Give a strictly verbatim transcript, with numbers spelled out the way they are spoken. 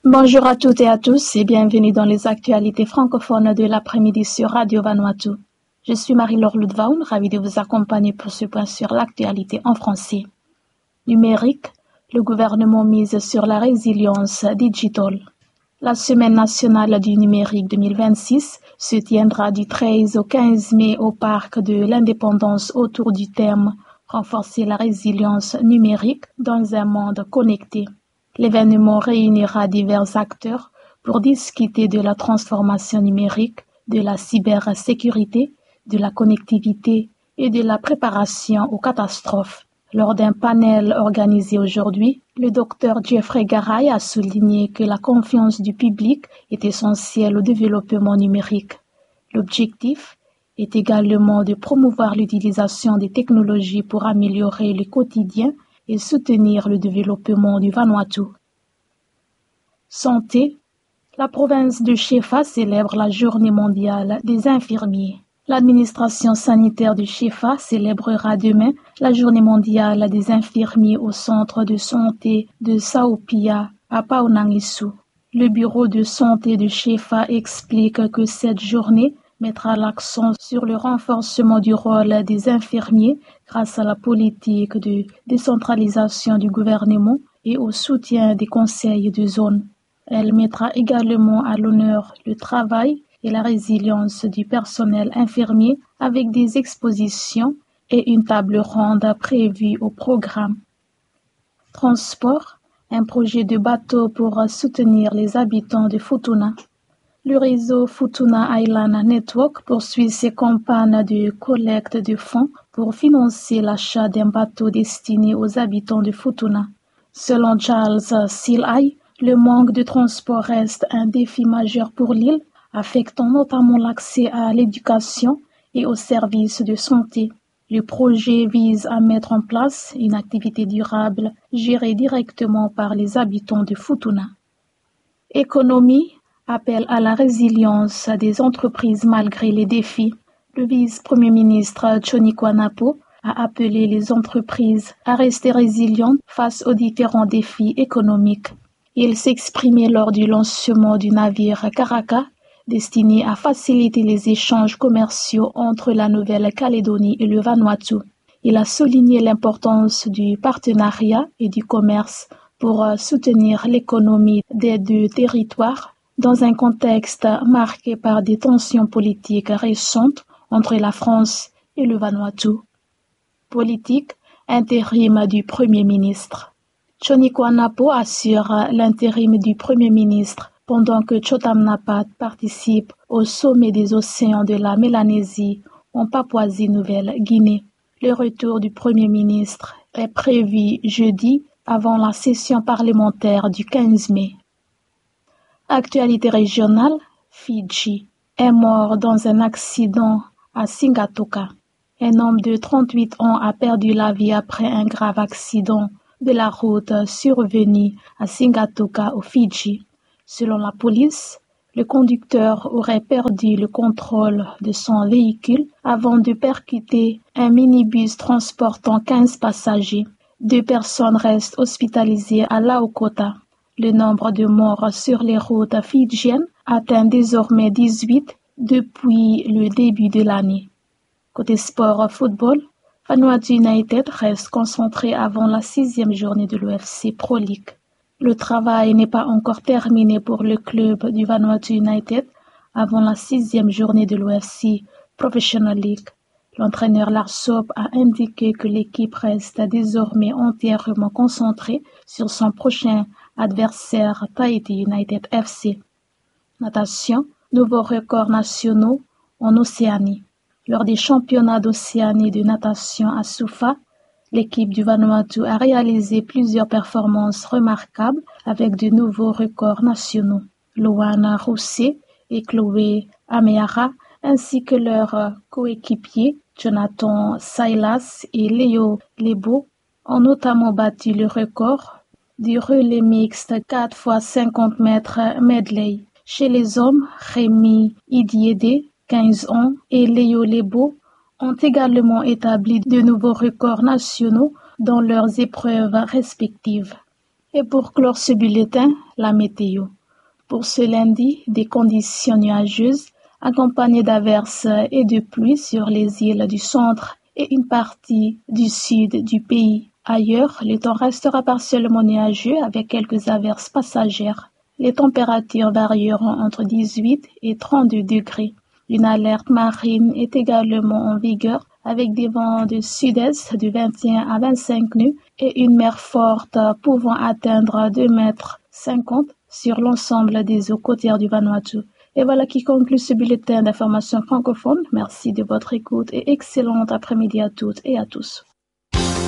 Bonjour à toutes et à tous et bienvenue dans les actualités francophones de l'après-midi sur Radio Vanuatu. Je suis Marie-Laure Ludvaun, ravie de vous accompagner pour ce point sur l'actualité en français. Numérique, le gouvernement mise sur la résilience digitale. La Semaine nationale du numérique deux mille vingt-six se tiendra du treize au quinze mai au Parc de l'Indépendance autour du thème « Renforcer la résilience numérique dans un monde connecté ». L'événement réunira divers acteurs pour discuter de la transformation numérique, de la cybersécurité, de la connectivité et de la préparation aux catastrophes. Lors d'un panel organisé aujourd'hui, le docteur Jeffrey Garay a souligné que la confiance du public est essentielle au développement numérique. L'objectif est également de promouvoir l'utilisation des technologies pour améliorer le quotidien et soutenir le développement du Vanuatu. Santé. La province de Shefa célèbre la Journée mondiale des infirmiers. L'administration sanitaire de Shefa célébrera demain la Journée mondiale des infirmiers au centre de santé de Saupia à Paunangisu. Le bureau de santé de Shefa explique que cette journée mettra l'accent sur le renforcement du rôle des infirmiers grâce à la politique de décentralisation du gouvernement et au soutien des conseils de zone. Elle mettra également à l'honneur le travail et la résilience du personnel infirmier avec des expositions et une table ronde prévue au programme. Transport, un projet de bateau pour soutenir les habitants de Futuna. Le réseau Futuna Island Network poursuit ses campagnes de collecte de fonds pour financer l'achat d'un bateau destiné aux habitants de Futuna. Selon Charles Silai, le manque de transport reste un défi majeur pour l'île, affectant notamment l'accès à l'éducation et aux services de santé. Le projet vise à mettre en place une activité durable gérée directement par les habitants de Futuna. Économie, appel à la résilience des entreprises malgré les défis. Le vice-premier ministre Chonikwanapo a appelé les entreprises à rester résilientes face aux différents défis économiques. Il s'exprimait lors du lancement du navire Karaka, destiné à faciliter les échanges commerciaux entre la Nouvelle-Calédonie et le Vanuatu. Il a souligné l'importance du partenariat et du commerce pour soutenir l'économie des deux territoires dans un contexte marqué par des tensions politiques récentes entre la France et le Vanuatu. Politique, intérim du Premier ministre. Chonikwanapo assure l'intérim du Premier ministre pendant que Chotam Napat participe au sommet des océans de la Mélanésie en Papouasie-Nouvelle-Guinée. Le retour du Premier ministre est prévu jeudi avant la session parlementaire du quinze mai. Actualité régionale, Fidji est mort dans un accident à Sigatoka. Un homme de trente-huit ans a perdu la vie après un grave accident de la route survenu à Sigatoka au Fidji. Selon la police, le conducteur aurait perdu le contrôle de son véhicule avant de percuter un minibus transportant quinze passagers. Deux personnes restent hospitalisées à Laokota. Le nombre de morts sur les routes fidjiennes atteint désormais dix-huit depuis le début de l'année. Côté sport football, Vanuatu United reste concentré avant la sixième journée de l'U F C Pro League. Le travail n'est pas encore terminé pour le club du Vanuatu United avant la sixième journée de l'U F C Professional League. L'entraîneur Larsop a indiqué que l'équipe reste désormais entièrement concentrée sur son prochain adversaire Tahiti United F C. Natation, nouveaux records nationaux en Océanie. Lors des championnats d'Océanie de natation à Sufa, l'équipe du Vanuatu a réalisé plusieurs performances remarquables avec de nouveaux records nationaux. Loana Rousset et Chloé Ameara, ainsi que leurs coéquipiers Jonathan Silas et Léo Lebo, ont notamment battu le record du relais mixte quatre fois cinquante mètres medley. Chez les hommes, Rémi Idiédé, quinze ans, et Léo Lebo ont également établi de nouveaux records nationaux dans leurs épreuves respectives. Et pour clore ce bulletin, la météo. Pour ce lundi, des conditions nuageuses, accompagnées d'averses et de pluie sur les îles du centre et une partie du sud du pays. Ailleurs, le temps restera partiellement nuageux avec quelques averses passagères. Les températures varieront entre dix-huit et trente-deux degrés. Une alerte marine est également en vigueur avec des vents de sud-est de vingt et un à vingt-cinq nœuds et une mer forte pouvant atteindre deux mètres cinquante sur l'ensemble des eaux côtières du Vanuatu. Et voilà qui conclut ce bulletin d'information francophone. Merci de votre écoute et excellent après-midi à toutes et à tous.